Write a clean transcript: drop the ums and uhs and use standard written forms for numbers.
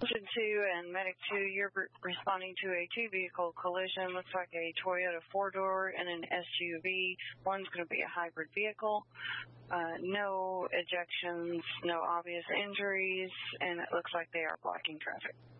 Engine 2 and Medic 2, you're responding to a two-vehicle collision. Looks like a Toyota four-door and an SUV. One's going to be a hybrid vehicle. No ejections, no obvious injuries, and it looks like they are blocking traffic.